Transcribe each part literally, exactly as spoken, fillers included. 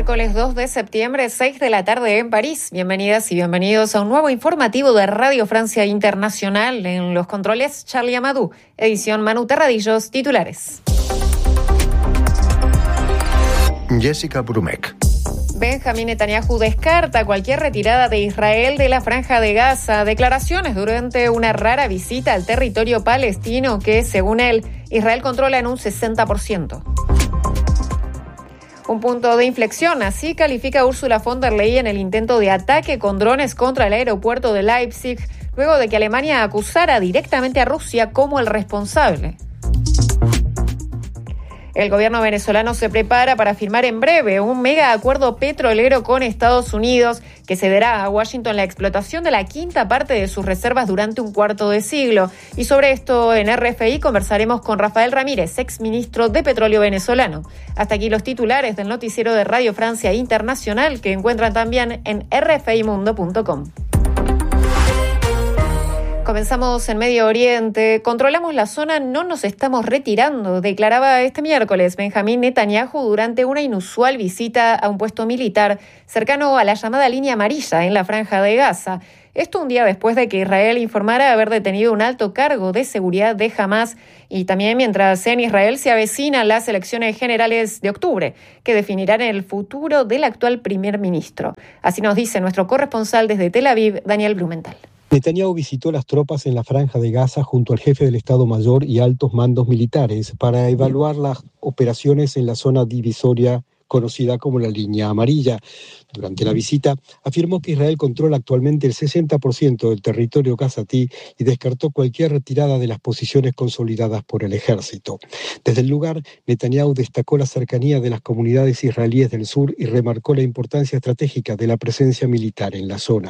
miércoles dos de septiembre, seis de la tarde en París. Bienvenidas y bienvenidos a un nuevo informativo de Radio Francia Internacional. En los controles, Charlie Amadou. Edición Manu Terradillos, titulares. Jessica Brumek. Benjamín Netanyahu descarta cualquier retirada de Israel de la Franja de Gaza. Declaraciones durante una rara visita al territorio palestino que, según él, Israel controla en un sesenta por ciento. Un punto de inflexión, así califica Ursula von der Leyen el intento de ataque con drones contra el aeropuerto de Leipzig, luego de que Alemania acusara directamente a Rusia como el responsable. El gobierno venezolano se prepara para firmar en breve un mega acuerdo petrolero con Estados Unidos que cederá a Washington la explotación de la quinta parte de sus reservas durante un cuarto de siglo. Y sobre esto en R F I conversaremos con Rafael Ramírez, exministro de Petróleo venezolano. Hasta aquí los titulares del noticiero de Radio Francia Internacional que encuentran también en r f i mundo punto com. Comenzamos en Medio Oriente. Controlamos la zona, no nos estamos retirando, declaraba este miércoles Benjamín Netanyahu durante una inusual visita a un puesto militar cercano a la llamada línea amarilla en la Franja de Gaza. Esto un día después de que Israel informara haber detenido un alto cargo de seguridad de Hamás y también mientras en Israel se avecinan las elecciones generales de octubre, que definirán el futuro del actual primer ministro. Así nos dice nuestro corresponsal desde Tel Aviv, Daniel Blumenthal. Netanyahu visitó las tropas en la Franja de Gaza junto al jefe del Estado Mayor y altos mandos militares para evaluar las operaciones en la zona divisoria conocida como la línea amarilla. Durante la visita, afirmó que Israel controla actualmente el sesenta por ciento del territorio gazatí y descartó cualquier retirada de las posiciones consolidadas por el ejército. Desde el lugar, Netanyahu destacó la cercanía de las comunidades israelíes del sur y remarcó la importancia estratégica de la presencia militar en la zona.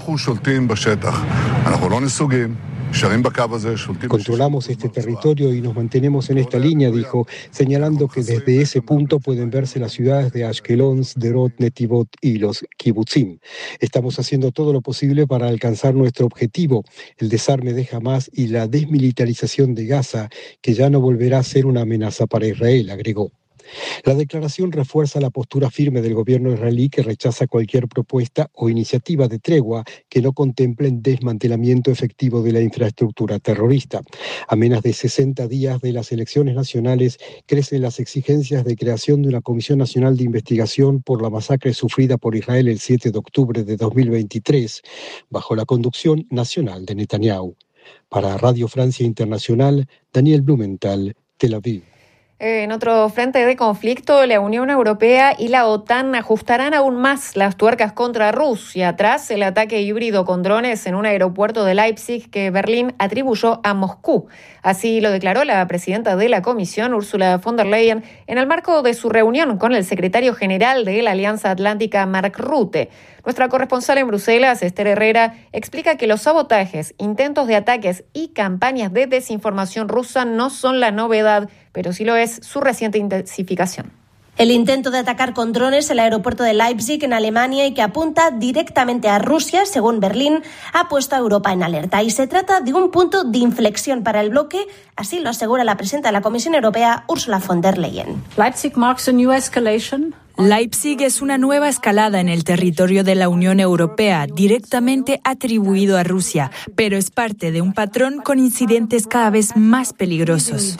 Controlamos este territorio y nos mantenemos en esta línea, dijo, señalando que desde ese punto pueden verse las ciudades de Ashkelon, Sderot, Netivot y los kibutzim. Estamos haciendo todo lo posible para alcanzar nuestro objetivo, el desarme de Hamás y la desmilitarización de Gaza, que ya no volverá a ser una amenaza para Israel, agregó. La declaración refuerza la postura firme del gobierno israelí que rechaza cualquier propuesta o iniciativa de tregua que no contemplen desmantelamiento efectivo de la infraestructura terrorista. A menos de sesenta días de las elecciones nacionales, crecen las exigencias de creación de una Comisión Nacional de Investigación por la masacre sufrida por Israel el siete de octubre de dos mil veintitrés, bajo la conducción nacional de Netanyahu. Para Radio Francia Internacional, Daniel Blumenthal, Tel Aviv. En otro frente de conflicto, la Unión Europea y la OTAN ajustarán aún más las tuercas contra Rusia tras el ataque híbrido con drones en un aeropuerto de Leipzig que Berlín atribuyó a Moscú. Así lo declaró la presidenta de la Comisión, Ursula von der Leyen, en el marco de su reunión con el secretario general de la Alianza Atlántica, Mark Rutte. Nuestra corresponsal en Bruselas, Esther Herrera, explica que los sabotajes, intentos de ataques y campañas de desinformación rusa no son la novedad, pero sí lo es su reciente intensificación. El intento de atacar con drones el aeropuerto de Leipzig en Alemania y que apunta directamente a Rusia, según Berlín, ha puesto a Europa en alerta. Y se trata de un punto de inflexión para el bloque, así lo asegura la presidenta de la Comisión Europea, Ursula von der Leyen. Leipzig marks a new escalation. Leipzig es una nueva escalada en el territorio de la Unión Europea, directamente atribuido a Rusia, pero es parte de un patrón con incidentes cada vez más peligrosos.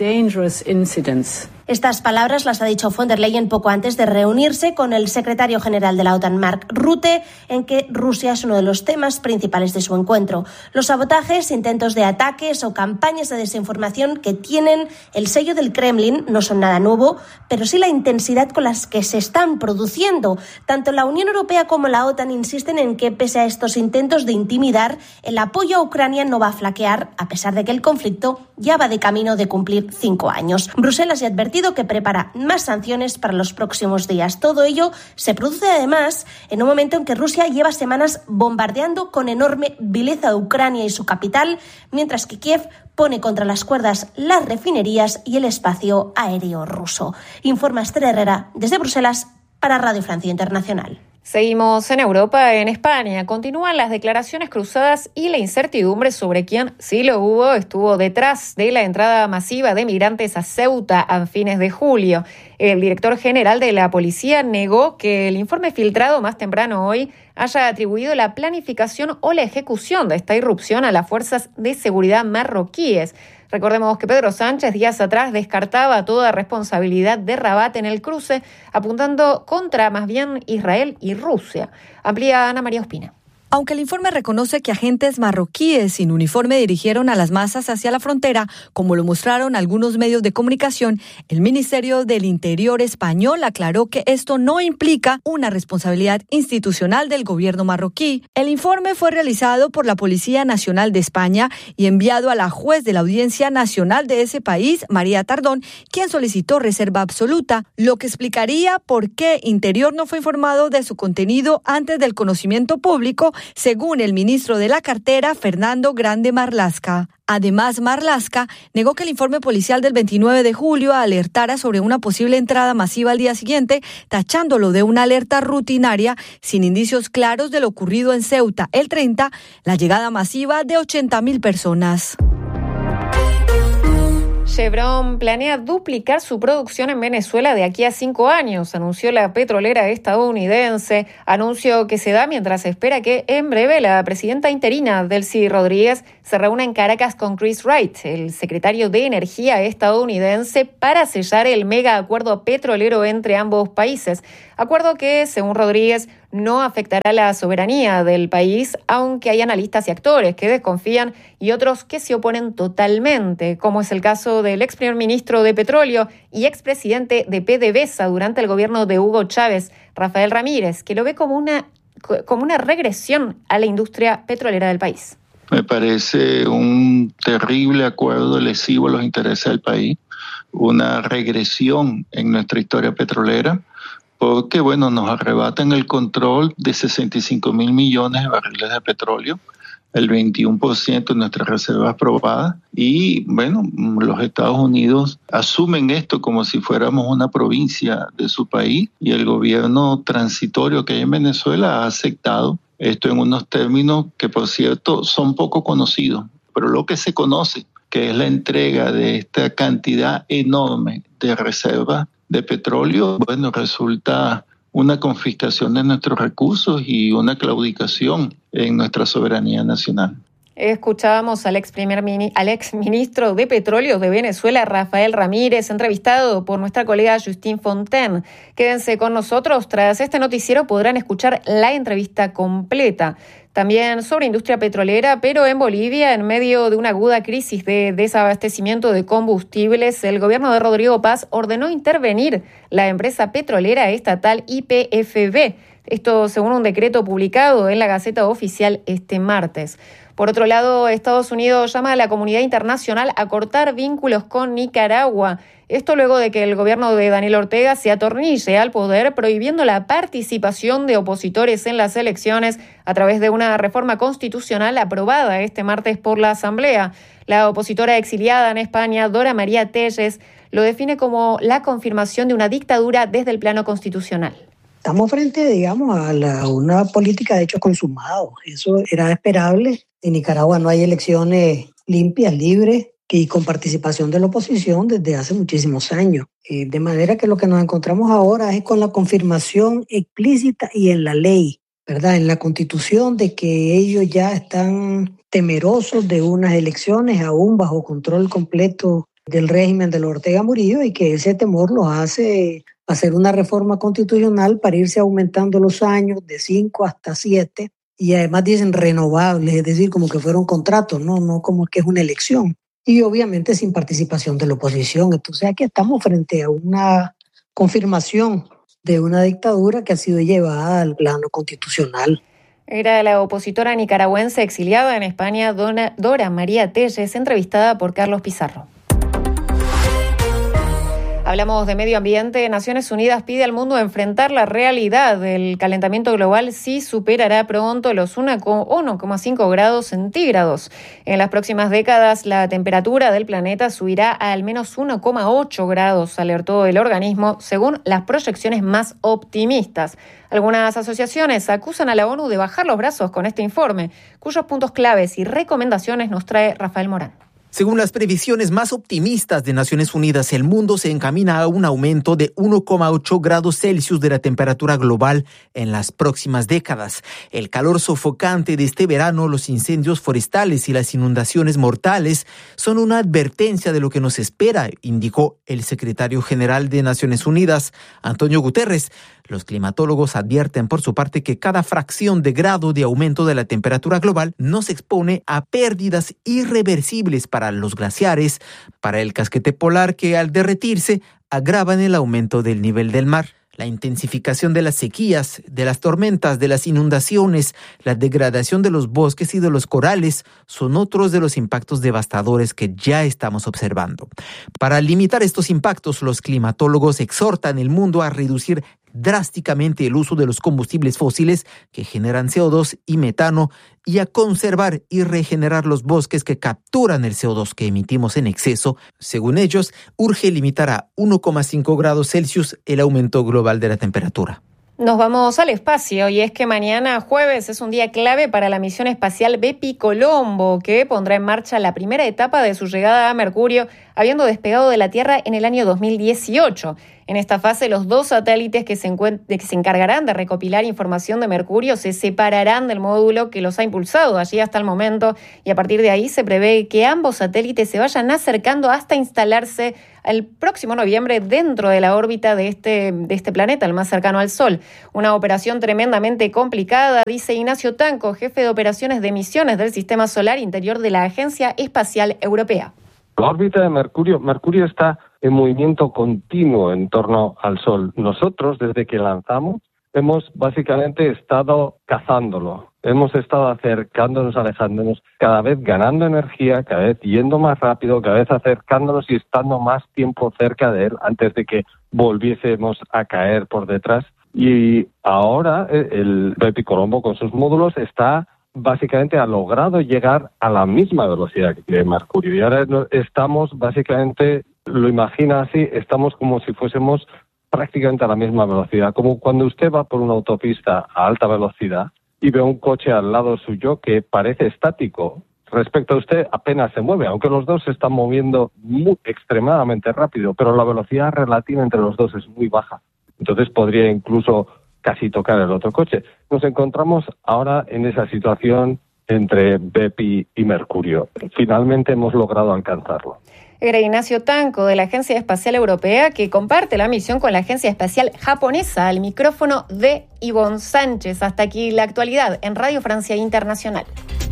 Estas palabras las ha dicho von der Leyen poco antes de reunirse con el secretario general de la OTAN, Mark Rutte, en que Rusia es uno de los temas principales de su encuentro. Los sabotajes, intentos de ataques o campañas de desinformación que tienen el sello del Kremlin no son nada nuevo, pero sí la intensidad con las que se están produciendo. Tanto la Unión Europea como la OTAN insisten en que, pese a estos intentos de intimidar, el apoyo a Ucrania no va a flaquear, a pesar de que el conflicto ya va de camino de cumplir cinco años. Bruselas ya ha advertido que prepara más sanciones para los próximos días. Todo ello se produce además en un momento en que Rusia lleva semanas bombardeando con enorme vileza a Ucrania y su capital, mientras que Kiev pone contra las cuerdas las refinerías y el espacio aéreo ruso. Informa Esther Herrera desde Bruselas para Radio Francia Internacional. Seguimos en Europa. En España continúan las declaraciones cruzadas y la incertidumbre sobre quién, si lo hubo, estuvo detrás de la entrada masiva de migrantes a Ceuta a fines de julio. El director general de la policía negó que el informe filtrado más temprano hoy haya atribuido la planificación o la ejecución de esta irrupción a las fuerzas de seguridad marroquíes. Recordemos que Pedro Sánchez días atrás descartaba toda responsabilidad de Rabat en el cruce, apuntando contra más bien Israel y Rusia. Amplía Ana María Ospina. Aunque el informe reconoce que agentes marroquíes sin uniforme dirigieron a las masas hacia la frontera, como lo mostraron algunos medios de comunicación, el Ministerio del Interior español aclaró que esto no implica una responsabilidad institucional del gobierno marroquí. El informe fue realizado por la Policía Nacional de España y enviado a la juez de la Audiencia Nacional de ese país, María Tardón, quien solicitó reserva absoluta, lo que explicaría por qué Interior no fue informado de su contenido antes del conocimiento público, según el ministro de la cartera, Fernando Grande Marlaska. Además, Marlaska negó que el informe policial del veintinueve de julio alertara sobre una posible entrada masiva al día siguiente, tachándolo de una alerta rutinaria sin indicios claros de lo ocurrido en Ceuta el treinta, la llegada masiva de ochenta mil personas. Chevron planea duplicar su producción en Venezuela de aquí a cinco años, anunció la petrolera estadounidense, anuncio que se da mientras se espera que en breve la presidenta interina, Delcy Rodríguez, se reúna en Caracas con Chris Wright, el secretario de Energía estadounidense, para sellar el mega acuerdo petrolero entre ambos países. Acuerdo que, según Rodríguez, no afectará la soberanía del país, aunque hay analistas y actores que desconfían y otros que se oponen totalmente, como es el caso del ex primer ministro de Petróleo y expresidente de PDVSA durante el gobierno de Hugo Chávez, Rafael Ramírez, que lo ve como una, como una regresión a la industria petrolera del país. Me parece un terrible acuerdo lesivo a los intereses del país, una regresión en nuestra historia petrolera, porque bueno, nos arrebatan el control de sesenta y cinco mil millones de barriles de petróleo, el veintiuno por ciento de nuestras reservas probadas, y bueno, los Estados Unidos asumen esto como si fuéramos una provincia de su país, y el gobierno transitorio que hay en Venezuela ha aceptado esto en unos términos que, por cierto, son poco conocidos, pero lo que se conoce, que es la entrega de esta cantidad enorme de reservas de petróleo, bueno, resulta una confiscación de nuestros recursos y una claudicación en nuestra soberanía nacional. Escuchábamos al ex primer mini, al ex ministro de Petróleo de Venezuela, Rafael Ramírez, entrevistado por nuestra colega Justine Fontaine. Quédense con nosotros, tras este noticiero podrán escuchar la entrevista completa. También sobre industria petrolera, pero en Bolivia, en medio de una aguda crisis de desabastecimiento de combustibles, el gobierno de Rodrigo Paz ordenó intervenir la empresa petrolera estatal Y P F B. Esto según un decreto publicado en la Gaceta Oficial este martes. Por otro lado, Estados Unidos llama a la comunidad internacional a cortar vínculos con Nicaragua. Esto luego de que el gobierno de Daniel Ortega se atornille al poder prohibiendo la participación de opositores en las elecciones a través de una reforma constitucional aprobada este martes por la Asamblea. La opositora exiliada en España, Dora María Telles, lo define como la confirmación de una dictadura desde el plano constitucional. Estamos frente, digamos, a, la, a una política de hechos consumados. Eso era esperable. En Nicaragua no hay elecciones limpias, libres y con participación de la oposición desde hace muchísimos años. Eh, de manera que lo que nos encontramos ahora es con la confirmación explícita y en la ley, ¿verdad? En la Constitución, de que ellos ya están temerosos de unas elecciones aún bajo control completo del régimen de los Ortega Murillo, y que ese temor los hace hacer una reforma constitucional para irse aumentando los años de cinco hasta siete, y además dicen renovables, es decir, como que fuera un contrato, no, no como que es una elección, y obviamente sin participación de la oposición. Entonces aquí estamos frente a una confirmación de una dictadura que ha sido llevada al plano constitucional. Era la opositora nicaragüense exiliada en España, Dona, Dora María Telles, entrevistada por Carlos Pizarro. Hablamos de medio ambiente. Naciones Unidas pide al mundo enfrentar la realidad. El calentamiento global sí superará pronto los uno coma cinco grados centígrados. En las próximas décadas, la temperatura del planeta subirá a al menos uno coma ocho grados, alertó el organismo, según las proyecciones más optimistas. Algunas asociaciones acusan a la ONU de bajar los brazos con este informe, cuyos puntos claves y recomendaciones nos trae Rafael Morán. Según las previsiones más optimistas de Naciones Unidas, el mundo se encamina a un aumento de uno coma ocho grados Celsius de la temperatura global en las próximas décadas. El calor sofocante de este verano, los incendios forestales y las inundaciones mortales son una advertencia de lo que nos espera, indicó el secretario general de Naciones Unidas, Antonio Guterres. Los climatólogos advierten por su parte que cada fracción de grado de aumento de la temperatura global nos expone a pérdidas irreversibles para los glaciares, para el casquete polar que al derretirse agravan el aumento del nivel del mar. La intensificación de las sequías, de las tormentas, de las inundaciones, la degradación de los bosques y de los corales son otros de los impactos devastadores que ya estamos observando. Para limitar estos impactos, los climatólogos exhortan al mundo a reducir drásticamente el uso de los combustibles fósiles que generan C O dos y metano y a conservar y regenerar los bosques que capturan el C O dos que emitimos en exceso. Según ellos, urge limitar a uno coma cinco grados Celsius el aumento global de la temperatura. Nos vamos al espacio y es que mañana jueves es un día clave para la misión espacial Bepi Colombo, que pondrá en marcha la primera etapa de su llegada a Mercurio, habiendo despegado de la Tierra en el año dos mil dieciocho. En esta fase, los dos satélites que se, encuent- que se encargarán de recopilar información de Mercurio se separarán del módulo que los ha impulsado allí hasta el momento, y a partir de ahí se prevé que ambos satélites se vayan acercando hasta instalarse el próximo noviembre dentro de la órbita de este, de este planeta, el más cercano al Sol. Una operación tremendamente complicada, dice Ignacio Tanco, jefe de operaciones de misiones del Sistema Solar Interior de la Agencia Espacial Europea. La órbita de Mercurio, Mercurio está en movimiento continuo en torno al Sol. Nosotros, desde que lanzamos, hemos básicamente estado cazándolo. Hemos estado acercándonos, alejándonos, cada vez ganando energía, cada vez yendo más rápido, cada vez acercándonos y estando más tiempo cerca de él antes de que volviésemos a caer por detrás. Y ahora el Bepi Colombo con sus módulos está básicamente ha logrado llegar a la misma velocidad que Mercurio. Y ahora estamos básicamente, lo imagina así, estamos como si fuésemos prácticamente a la misma velocidad. Como cuando usted va por una autopista a alta velocidad y ve un coche al lado suyo que parece estático. Respecto a usted apenas se mueve, aunque los dos se están moviendo muy, extremadamente rápido, pero la velocidad relativa entre los dos es muy baja. Entonces podría incluso casi tocar el otro coche. Nos encontramos ahora en esa situación entre Bepi y Mercurio. Finalmente hemos logrado alcanzarlo. Era Ignacio Tanco, de la Agencia Espacial Europea, que comparte la misión con la Agencia Espacial Japonesa, al micrófono de Ivonne Sánchez. Hasta aquí la actualidad en Radio Francia Internacional.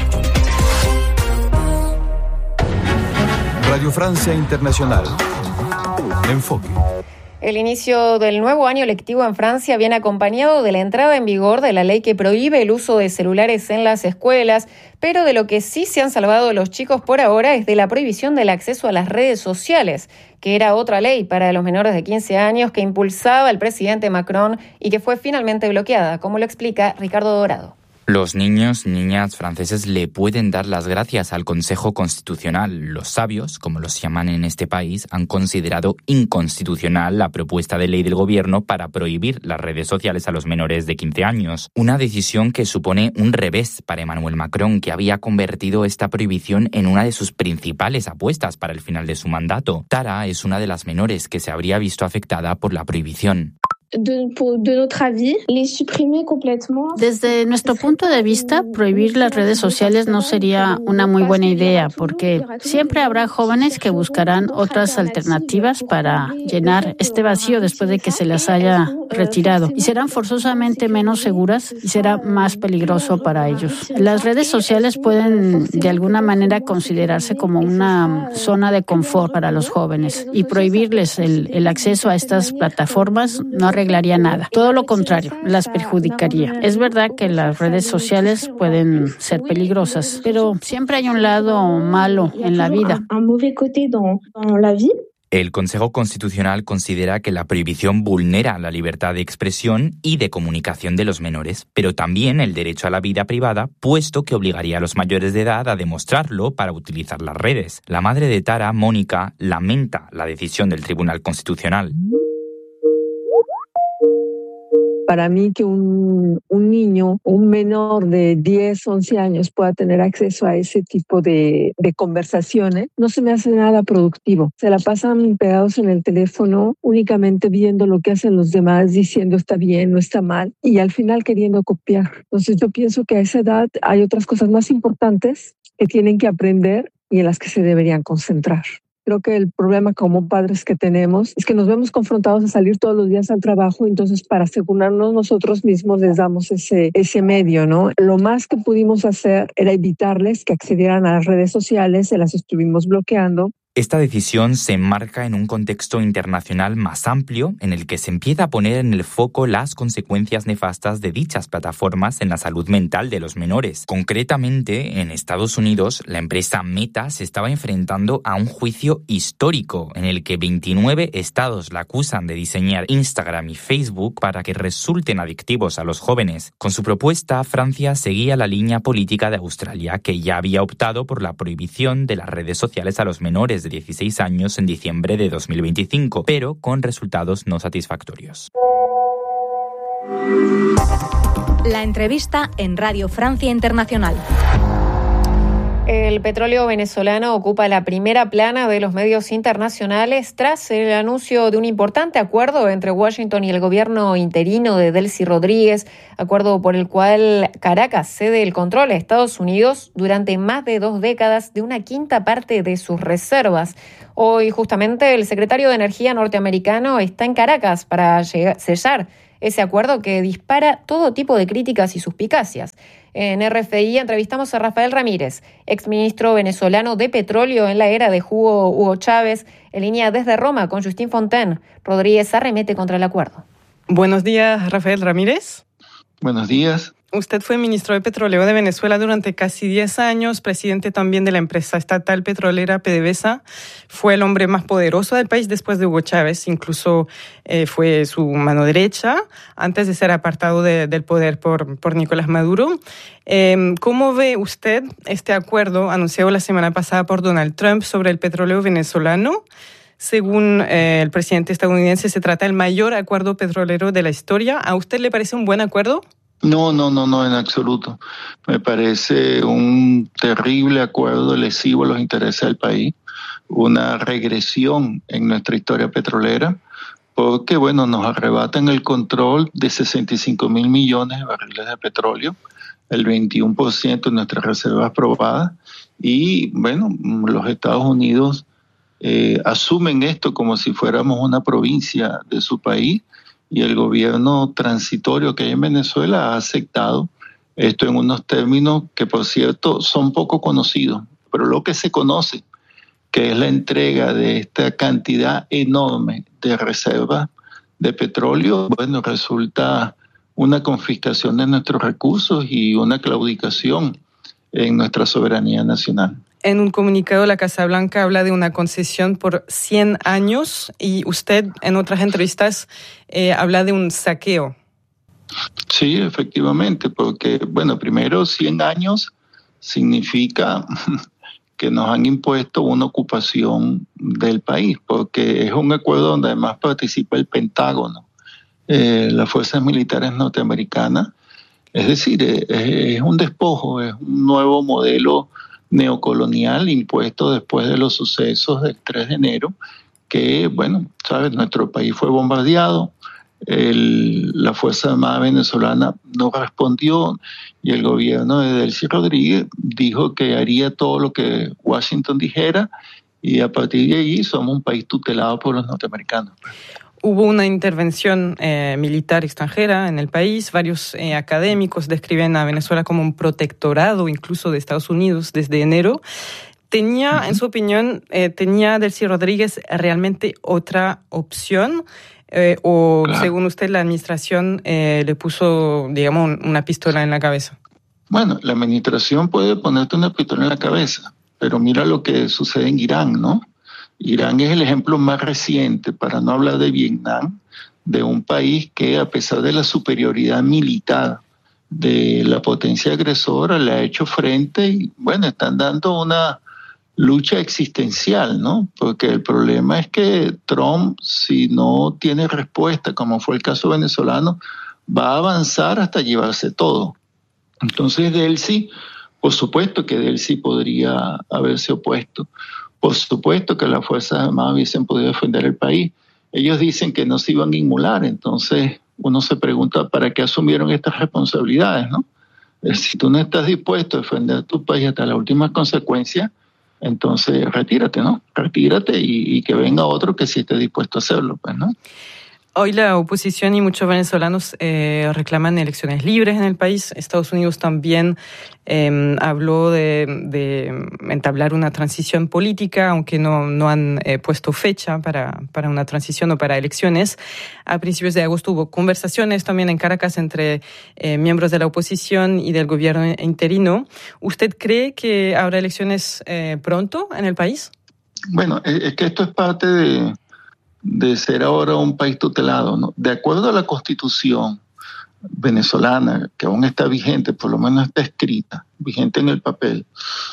Radio Francia Internacional. Enfoque. El inicio del nuevo año lectivo en Francia viene acompañado de la entrada en vigor de la ley que prohíbe el uso de celulares en las escuelas, pero de lo que sí se han salvado los chicos por ahora es de la prohibición del acceso a las redes sociales, que era otra ley para los menores de quince años que impulsaba el presidente Macron y que fue finalmente bloqueada, como lo explica Ricardo Dorado. Los niños, niñas franceses le pueden dar las gracias al Consejo Constitucional. Los sabios, como los llaman en este país, han considerado inconstitucional la propuesta de ley del gobierno para prohibir las redes sociales a los menores de quince años. Una decisión que supone un revés para Emmanuel Macron, que había convertido esta prohibición en una de sus principales apuestas para el final de su mandato. Tara es una de las menores que se habría visto afectada por la prohibición. Desde nuestro punto de vista, prohibir las redes sociales no sería una muy buena idea, porque siempre habrá jóvenes que buscarán otras alternativas para llenar este vacío después de que se las haya retirado, y serán forzosamente menos seguras y será más peligroso para ellos. Las redes sociales pueden de alguna manera considerarse como una zona de confort para los jóvenes, y prohibirles el, el acceso a estas plataformas no arreglaría nada. Todo lo contrario, las perjudicaría. Es verdad que las redes sociales pueden ser peligrosas, pero siempre hay un lado malo en la vida. El Consejo Constitucional considera que la prohibición vulnera la libertad de expresión y de comunicación de los menores, pero también el derecho a la vida privada, puesto que obligaría a los mayores de edad a demostrarlo para utilizar las redes. La madre de Tara, Mónica, lamenta la decisión del Tribunal Constitucional. Para mí que un, un niño, un menor de diez, once años pueda tener acceso a ese tipo de, de conversaciones, no se me hace nada productivo. Se la pasan pegados en el teléfono, únicamente viendo lo que hacen los demás, diciendo está bien, no está mal, y al final queriendo copiar. Entonces yo pienso que a esa edad hay otras cosas más importantes que tienen que aprender y en las que se deberían concentrar. Creo que el problema como padres que tenemos es que nos vemos confrontados a salir todos los días al trabajo, entonces para asegurarnos nosotros mismos les damos ese, ese medio, ¿no? Lo más que pudimos hacer era evitarles que accedieran a las redes sociales, se las estuvimos bloqueando. Esta decisión se enmarca en un contexto internacional más amplio en el que se empieza a poner en el foco las consecuencias nefastas de dichas plataformas en la salud mental de los menores. Concretamente, en Estados Unidos, la empresa Meta se estaba enfrentando a un juicio histórico en el que veintinueve estados la acusan de diseñar Instagram y Facebook para que resulten adictivos a los jóvenes. Con su propuesta, Francia seguía la línea política de Australia, que ya había optado por la prohibición de las redes sociales a los menores de dieciséis años en diciembre de dos mil veinticinco, pero con resultados no satisfactorios. La entrevista en Radio Francia Internacional. El petróleo venezolano ocupa la primera plana de los medios internacionales tras el anuncio de un importante acuerdo entre Washington y el gobierno interino de Delcy Rodríguez, acuerdo por el cual Caracas cede el control a Estados Unidos durante más de dos décadas de una quinta parte de sus reservas. Hoy, justamente, el secretario de Energía norteamericano está en Caracas para llegar, sellar ese acuerdo que dispara todo tipo de críticas y suspicacias. En R F I entrevistamos a Rafael Ramírez, exministro venezolano de Petróleo en la era de Hugo, Hugo Chávez, en línea desde Roma con Justin Fontaine. Rodríguez arremete contra el acuerdo. Buenos días, Rafael Ramírez. Buenos días. Usted fue ministro de Petróleo de Venezuela durante casi diez años, presidente también de la empresa estatal petrolera PDVSA. Fue el hombre más poderoso del país después de Hugo Chávez, incluso eh, fue su mano derecha antes de ser apartado de, del poder por, por Nicolás Maduro. Eh, ¿Cómo ve usted este acuerdo anunciado la semana pasada por Donald Trump sobre el petróleo venezolano? Según eh, el presidente estadounidense, se trata del mayor acuerdo petrolero de la historia. ¿A usted le parece un buen acuerdo? No, no, no, no, en absoluto. Me parece un terrible acuerdo lesivo a los intereses del país, una regresión en nuestra historia petrolera, porque, bueno, nos arrebatan el control de sesenta y cinco mil millones de barriles de petróleo, el veintiuno por ciento de nuestras reservas probadas, y, bueno, los Estados Unidos eh, asumen esto como si fuéramos una provincia de su país, y el gobierno transitorio que hay en Venezuela ha aceptado esto en unos términos que, por cierto, son poco conocidos. Pero lo que se conoce, que es la entrega de esta cantidad enorme de reservas de petróleo, bueno, resulta una confiscación de nuestros recursos y una claudicación en nuestra soberanía nacional. En un comunicado, la Casa Blanca habla de una concesión por cien años y usted, en otras entrevistas, eh, habla de un saqueo. Sí, efectivamente, porque, bueno, primero, cien años significa que nos han impuesto una ocupación del país, porque es un acuerdo donde además participa el Pentágono, eh, las fuerzas militares norteamericanas. Es decir, es, es un despojo, es un nuevo modelo neocolonial impuesto después de los sucesos del tres de enero, que, bueno, sabes, nuestro país fue bombardeado, el, la Fuerza Armada venezolana no respondió y el gobierno de Delcy Rodríguez dijo que haría todo lo que Washington dijera y a partir de ahí somos un país tutelado por los norteamericanos. Hubo una intervención eh, militar extranjera en el país. Varios eh, académicos describen a Venezuela como un protectorado, incluso de Estados Unidos, desde enero. ¿Tenía, uh-huh. en su opinión, eh, tenía Delcy Rodríguez realmente otra opción? Eh, ¿O, claro, según usted, la administración eh, le puso, digamos, una pistola en la cabeza? Bueno, la administración puede ponerte una pistola en la cabeza, pero mira lo que sucede en Irán, ¿no? Irán es el ejemplo más reciente, para no hablar de Vietnam, de un país que a pesar de la superioridad militar de la potencia agresora le ha hecho frente y bueno, están dando una lucha existencial, ¿no? Porque el problema es que Trump, si no tiene respuesta, como fue el caso venezolano, va a avanzar hasta llevarse todo. Entonces Delcy, por supuesto que Delcy podría haberse opuesto, por supuesto que las Fuerzas Armadas hubiesen podido defender el país. Ellos dicen que no se iban a inmular, entonces uno se pregunta para qué asumieron estas responsabilidades, ¿no? Si tú no estás dispuesto a defender tu país hasta las últimas consecuencias, entonces retírate, ¿no? Retírate y, y que venga otro que sí esté dispuesto a hacerlo, pues, ¿no? Hoy la oposición y muchos venezolanos eh, reclaman elecciones libres en el país. Estados Unidos también eh, habló de, de entablar una transición política, aunque no, no han eh, puesto fecha para, para una transición o para elecciones. A principios de agosto hubo conversaciones también en Caracas entre eh, miembros de la oposición y del gobierno interino. ¿Usted cree que habrá elecciones eh, pronto en el país? Bueno, es que esto es parte de... de ser ahora un país tutelado, ¿no? De acuerdo a la Constitución venezolana, que aún está vigente, por lo menos está escrita, vigente en el papel,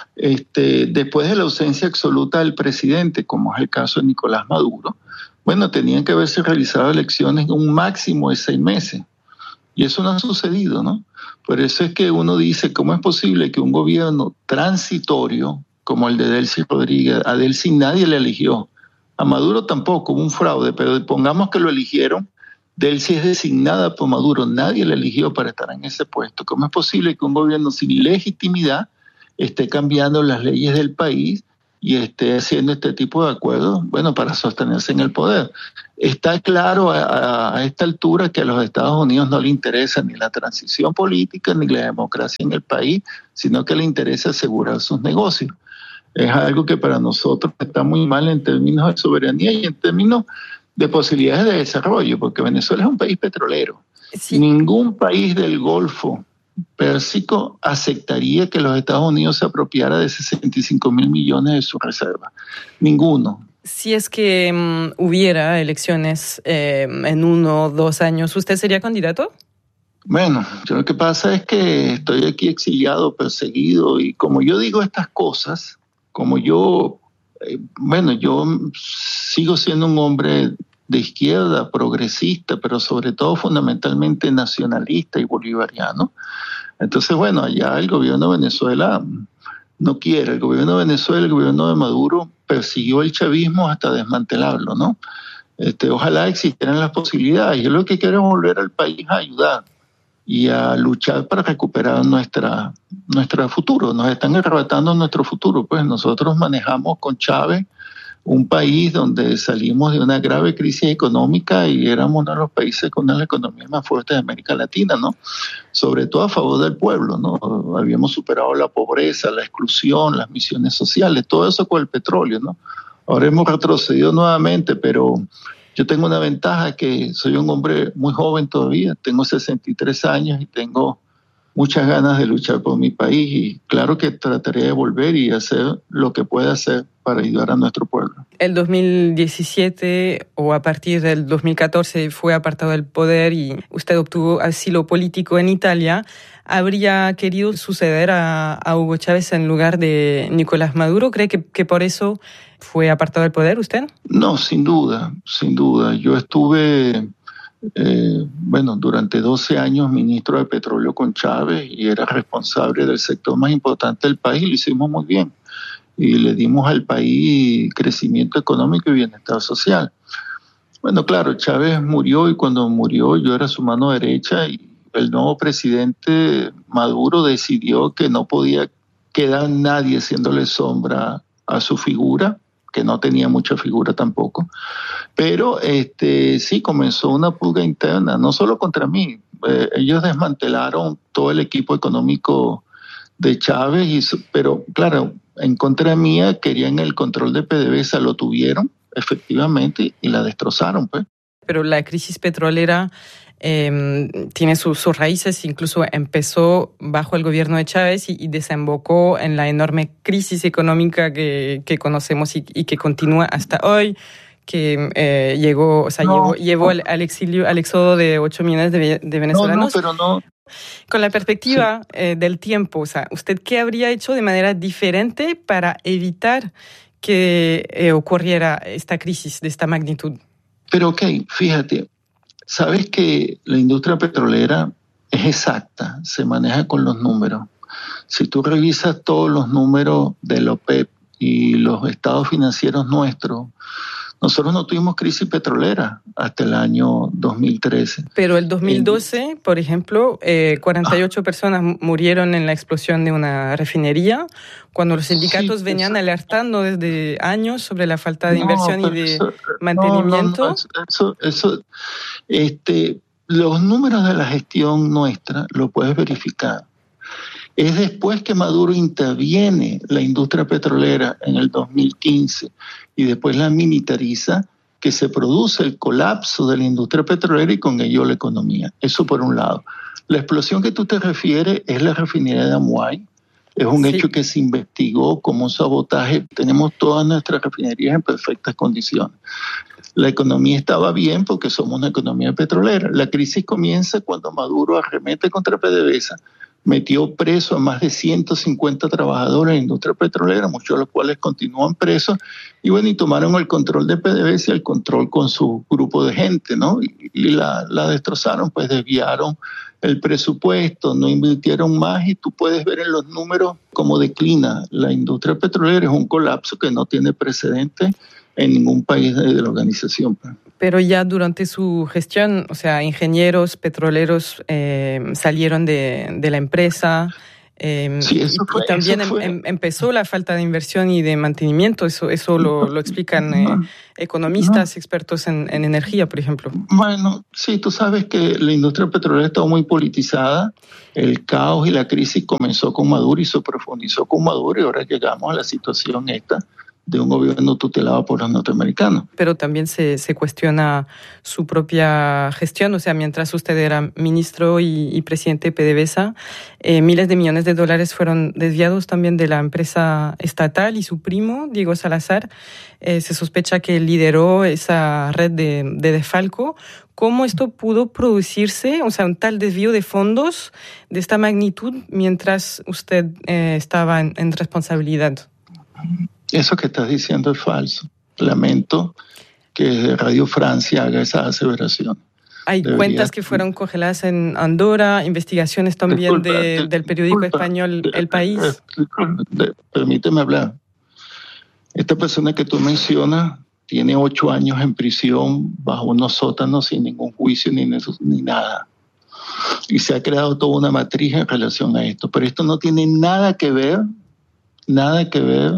este, después de la ausencia absoluta del presidente, como es el caso de Nicolás Maduro, bueno, tenían que haberse realizado elecciones en un máximo de seis meses, y eso no ha sucedido, ¿no? Por eso es que uno dice, ¿cómo es posible que un gobierno transitorio, como el de Delcy Rodríguez, a Delcy nadie le eligió, a Maduro tampoco, hubo un fraude, pero pongamos que lo eligieron, Delcy es designada por Maduro, nadie la eligió para estar en ese puesto. ¿Cómo es posible que un gobierno sin legitimidad esté cambiando las leyes del país y esté haciendo este tipo de acuerdos, bueno, para sostenerse en el poder? Está claro a, a esta altura que a los Estados Unidos no le interesa ni la transición política ni la democracia en el país, sino que le interesa asegurar sus negocios. Es algo que para nosotros está muy mal en términos de soberanía y en términos de posibilidades de desarrollo, porque Venezuela es un país petrolero. Sí. Ningún país del Golfo Pérsico aceptaría que los Estados Unidos se apropiara de sesenta y cinco mil millones de sus reservas. Ninguno. Si es que um, hubiera elecciones eh, en uno o dos años, ¿usted sería candidato? Bueno, yo lo que pasa es que estoy aquí exiliado, perseguido, y como yo digo estas cosas, como yo, eh, bueno, yo sigo siendo un hombre de izquierda, progresista, pero sobre todo fundamentalmente nacionalista y bolivariano. Entonces, bueno, allá el gobierno de Venezuela no quiere. El gobierno de Venezuela, el gobierno de Maduro, persiguió el chavismo hasta desmantelarlo, ¿no? Este, ojalá existieran las posibilidades. Yo lo que quiero es volver al país a ayudar y a luchar para recuperar nuestra, nuestro futuro. Nos están arrebatando nuestro futuro. Pues nosotros manejamos con Chávez un país donde salimos de una grave crisis económica y éramos uno de los países con la economía más fuerte de América Latina, ¿no? Sobre todo a favor del pueblo, ¿no? Habíamos superado la pobreza, la exclusión, las misiones sociales, todo eso con el petróleo, ¿no? Ahora hemos retrocedido nuevamente, pero yo tengo una ventaja, que soy un hombre muy joven todavía, tengo sesenta y tres años y tengo muchas ganas de luchar por mi país, y claro que trataré de volver y hacer lo que pueda hacer para ayudar a nuestro pueblo. El dos mil diecisiete o a partir del dos mil catorce fue apartado del poder y usted obtuvo asilo político en Italia. ¿Habría querido suceder a, a Hugo Chávez en lugar de Nicolás Maduro? ¿Cree que, que por eso fue apartado del poder usted? No, sin duda, sin duda. Yo estuve... Eh, bueno, durante doce años ministro de Petróleo con Chávez y era responsable del sector más importante del país, y lo hicimos muy bien y le dimos al país crecimiento económico y bienestar social. Bueno, claro, Chávez murió y cuando murió yo era su mano derecha, y el nuevo presidente Maduro decidió que no podía quedar nadie haciéndole sombra a su figura, que no tenía mucha figura tampoco, pero este sí comenzó una pugna interna, no solo contra mí, eh, ellos desmantelaron todo el equipo económico de Chávez, y, pero claro, en contra mía querían el control de PDVSA, lo tuvieron efectivamente y la destrozaron, pues. pero la crisis petrolera eh, tiene su, sus raíces, incluso empezó bajo el gobierno de Chávez y, y desembocó en la enorme crisis económica que, que conocemos y, y que continúa hasta hoy, que eh, llegó, o sea, no, llevó, llevó no. al, al exilio, al éxodo de ocho millones de, de venezolanos. No, no, pero no. Con la perspectiva sí. eh, del tiempo, o sea, ¿usted qué habría hecho de manera diferente para evitar que eh, ocurriera esta crisis de esta magnitud? Pero ok, fíjate, sabes que la industria petrolera es exacta, se maneja con los números. Si tú revisas todos los números de la OPEP y los estados financieros nuestros, nosotros no tuvimos crisis petrolera hasta el año dos mil trece. Pero el dos mil doce, por ejemplo, eh, cuarenta y ocho ah. personas murieron en la explosión de una refinería, cuando los sindicatos sí, venían eso. alertando desde años sobre la falta de no, inversión y de eso, mantenimiento. No, no, no, eso, eso, este, los números de la gestión nuestra lo puedes verificar. Es después que Maduro interviene la industria petrolera en el dos mil quince y después la militariza, que se produce el colapso de la industria petrolera y con ello la economía. Eso por un lado. La explosión que tú te refieres es la refinería de Amuay. Es un sí. hecho que se investigó como un sabotaje. Tenemos todas nuestras refinerías en perfectas condiciones. La economía estaba bien porque somos una economía petrolera. La crisis comienza cuando Maduro arremete contra PDVSA, metió preso a más de ciento cincuenta trabajadores en la industria petrolera, muchos de los cuales continúan presos, y bueno, y tomaron el control de PDVSA, el control con su grupo de gente, ¿no? Y, y la, la destrozaron, pues desviaron el presupuesto, no invirtieron más, y tú puedes ver en los números cómo declina la industria petrolera. Es un colapso que no tiene precedente en ningún país de, de la organización. Pero ya durante su gestión, o sea, ingenieros petroleros eh, salieron de, de la empresa eh, sí, eso y, fue, y también eso fue. Em, empezó la falta de inversión y de mantenimiento. Eso, eso lo, lo explican eh, economistas, no. expertos en, en energía, por ejemplo. Bueno, sí, tú sabes que la industria petrolera está muy politizada. El caos y la crisis comenzó con Maduro y se profundizó con Maduro, y ahora llegamos a la situación esta de un gobierno tutelado por los norteamericanos. Pero también se, se cuestiona su propia gestión, o sea, mientras usted era ministro y, y presidente de PDVSA, eh, miles de millones de dólares fueron desviados también de la empresa estatal, y su primo, Diego Salazar, eh, se sospecha que lideró esa red de, de desfalco. ¿Cómo esto pudo producirse, o sea, un tal desvío de fondos de esta magnitud mientras usted eh, estaba en, en responsabilidad? Eso que estás diciendo es falso. Lamento que desde Radio Francia haga esa aseveración. Hay Debería... cuentas que fueron congeladas en Andorra, investigaciones también disculpa, de, del periódico disculpa, español El País. Disculpa, de, permíteme hablar. Esta persona que tú mencionas tiene ocho años en prisión bajo unos sótanos sin ningún juicio ni, ni nada. Y se ha creado toda una matriz en relación a esto. Pero esto no tiene nada que ver, nada que ver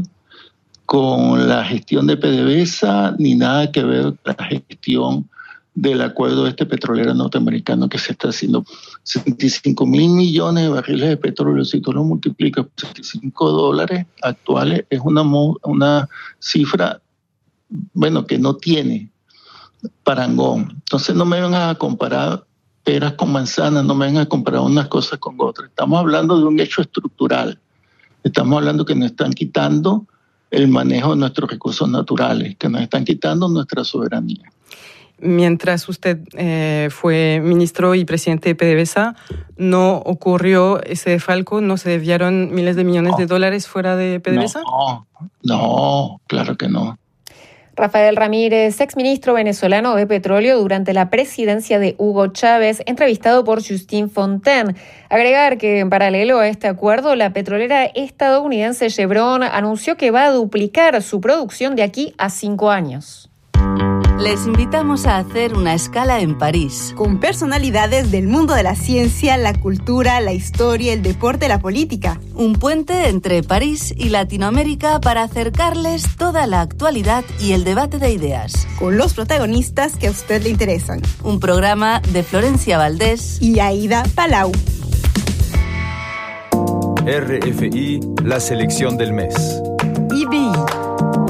con la gestión de PDVSA, ni nada que ver con la gestión del acuerdo este petrolero norteamericano que se está haciendo. sesenta y cinco mil millones de barriles de petróleo, si tú lo multiplicas por sesenta y cinco dólares actuales, es una, una cifra, bueno, que no tiene parangón. Entonces no me vengan a comparar peras con manzanas, no me vengan a comparar unas cosas con otras. Estamos hablando de un hecho estructural. Estamos hablando que nos están quitando el manejo de nuestros recursos naturales, que nos están quitando nuestra soberanía. Mientras usted eh, fue ministro y presidente de PDVSA, ¿no ocurrió ese desfalco? ¿No se desviaron miles de millones no. de dólares fuera de PDVSA? No, no, claro que no. Rafael Ramírez, exministro venezolano de Petróleo durante la presidencia de Hugo Chávez, entrevistado por Justine Fontaine. Agregar que en paralelo a este acuerdo, la petrolera estadounidense Chevron anunció que va a duplicar su producción de aquí a cinco años. Les invitamos a hacer una escala en París. Con personalidades del mundo de la ciencia, la cultura, la historia, el deporte, la política. Un puente entre París y Latinoamérica para acercarles toda la actualidad y el debate de ideas. Con los protagonistas que a usted le interesan. Un programa de Florencia Valdés y Aida Palau. R F I, la selección del mes.